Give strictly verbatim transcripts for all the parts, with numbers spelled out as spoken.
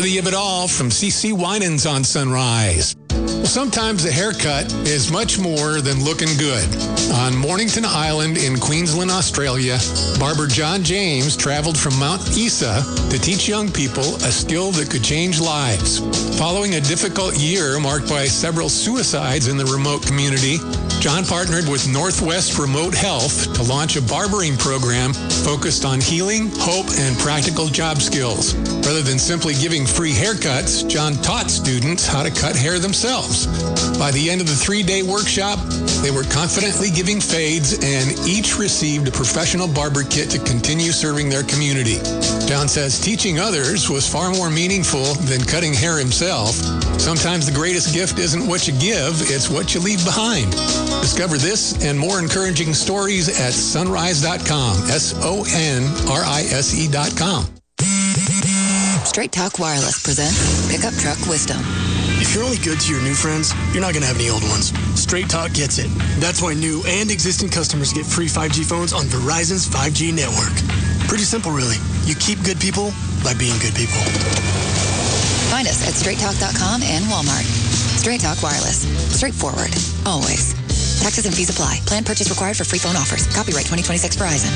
Worthy of It All from C C Winans on Sunrise. Well, sometimes a haircut is much more than looking good. On Mornington Island in Queensland, Australia, barber John James traveled from Mount Isa to teach young people a skill that could change lives. Following a difficult year marked by several suicides in the remote community, John partnered with Northwest Remote Health to launch a barbering program focused on healing, hope, and practical job skills. Rather than simply giving free haircuts, John taught students how to cut hair themselves. By the end of the three-day workshop, they were confidently giving fades, and each received a professional barber kit to continue serving their community. John says teaching others was far more meaningful than cutting hair himself. Sometimes the greatest gift isn't what you give, it's what you leave behind. Discover this and more encouraging stories at sunrise dot com, S O N R I S E dot com. Straight Talk Wireless presents Pickup Truck Wisdom. If you're only good to your new friends, you're not going to have any old ones. Straight Talk gets it. That's why new and existing customers get free five G phones on Verizon's five G network. Pretty simple, really. You keep good people by being good people. Find us at straight talk dot com and Walmart. Straight Talk Wireless. Straightforward. Always. Taxes and fees apply. Plan purchase required for free phone offers. Copyright twenty twenty-six Verizon.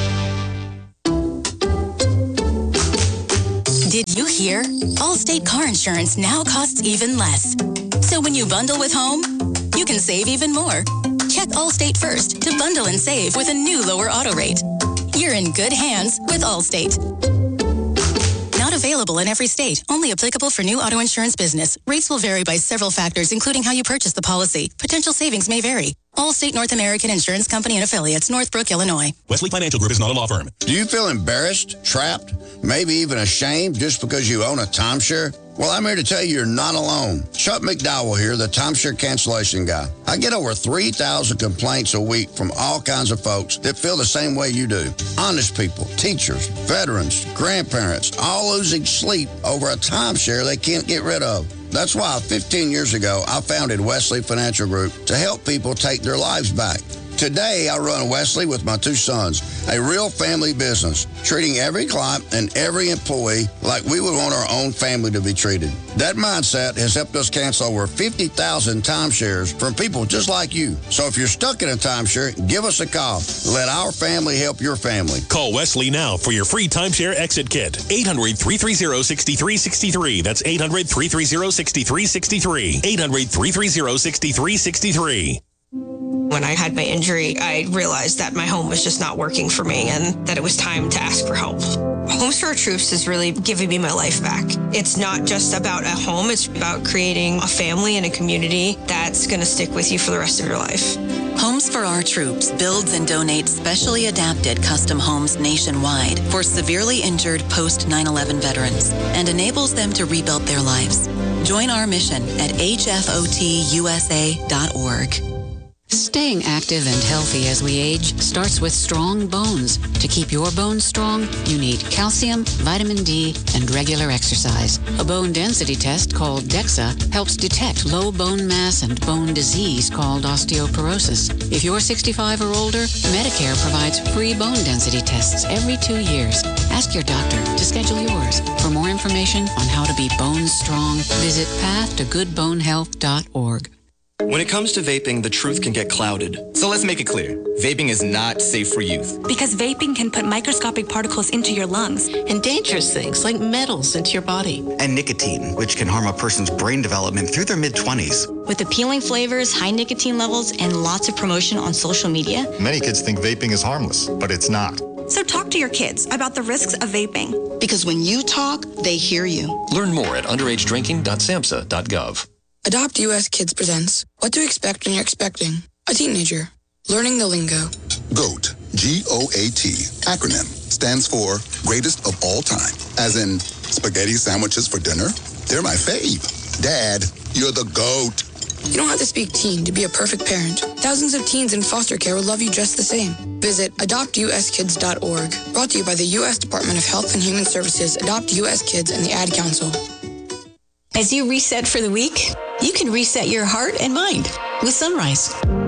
Did you hear? Allstate car insurance now costs even less. So when you bundle with home, you can save even more. Check Allstate first to bundle and save with a new lower auto rate. You're in good hands with Allstate. Not available in every state. Only applicable for new auto insurance business. Rates will vary by several factors, including how you purchase the policy. Potential savings may vary. Allstate North American Insurance Company and Affiliates, Northbrook, Illinois. Wesley Financial Group is not a law firm. Do you feel embarrassed, trapped, maybe even ashamed just because you own a timeshare? Well, I'm here to tell you you're not alone. Chuck McDowell here, the timeshare cancellation guy. I get over three thousand complaints a week from all kinds of folks that feel the same way you do. Honest people, teachers, veterans, grandparents, all losing sleep over a timeshare they can't get rid of. That's why fifteen years ago, I founded Wesley Financial Group to help people take their lives back. Today, I run Wesley with my two sons, a real family business, treating every client and every employee like we would want our own family to be treated. That mindset has helped us cancel over fifty thousand timeshares from people just like you. So if you're stuck in a timeshare, give us a call. Let our family help your family. Call Wesley now for your free timeshare exit kit. eight hundred, three three zero, six three six three. That's eight hundred, three three zero, six three six three. eight hundred, three three zero, six three six three. When I had my injury, I realized that my home was just not working for me and that it was time to ask for help. Homes for Our Troops is really giving me my life back. It's not just about a home, it's about creating a family and a community that's going to stick with you for the rest of your life. Homes for Our Troops builds and donates specially adapted custom homes nationwide for severely injured post nine eleven veterans and enables them to rebuild their lives. Join our mission at H F O T U S A dot org. Staying active and healthy as we age starts with strong bones. To keep your bones strong, you need calcium, vitamin D, and regular exercise. A bone density test called DEXA helps detect low bone mass and bone disease called osteoporosis. If you're sixty-five or older, Medicare provides free bone density tests every two years. Ask your doctor to schedule yours. For more information on how to be bone strong, visit path to good bone health dot org. When it comes to vaping, the truth can get clouded. So let's make it clear. Vaping is not safe for youth. Because vaping can put microscopic particles into your lungs. And dangerous things like metals into your body. And nicotine, which can harm a person's brain development through their mid-twenties. With appealing flavors, high nicotine levels, and lots of promotion on social media. Many kids think vaping is harmless, but it's not. So talk to your kids about the risks of vaping. Because when you talk, they hear you. Learn more at underage drinking dot samhsa dot gov. Adopt U S Kids presents What to Expect When You're Expecting a Teenager. Learning the lingo. GOAT, G O A T, acronym, stands for Greatest of All Time. As in, spaghetti sandwiches for dinner? They're my fave. Dad, you're the GOAT. You don't have to speak teen to be a perfect parent. Thousands of teens in foster care will love you just the same. Visit adopt U S kids dot org. Brought to you by the U S Department of Health and Human Services, Adopt U S Kids, and the Ad Council. As you reset for the week, you can reset your heart and mind with Sunrise.